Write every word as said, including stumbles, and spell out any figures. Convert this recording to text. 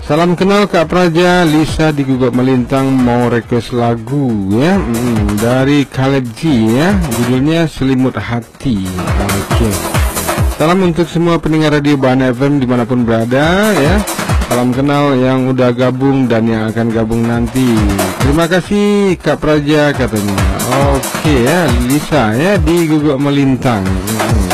Salam kenal Kak Praja, Lisa di Guguk Melintang mau request lagu ya, hmm, dari Caleb G ya, judulnya Selimut Hati. Oke. Salam untuk semua pendengar radio Bahana F M dimanapun berada ya. Salam kenal yang udah gabung dan yang akan gabung nanti. Terima kasih Kak Praja katanya. Oke ya, Lisa ya di Guguk Melintang. Hmm.